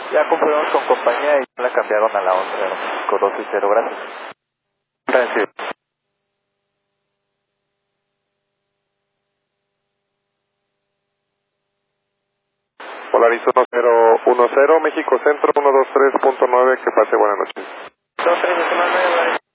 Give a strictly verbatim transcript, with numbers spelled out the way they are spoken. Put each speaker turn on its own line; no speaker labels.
Ya confirmamos con compañía y la cambiaron a la once con doce cero, gracias.
Gracias. Polaris uno cero uno cero, México Centro uno dos tres punto nueve, que pase buena noche.
dos tres,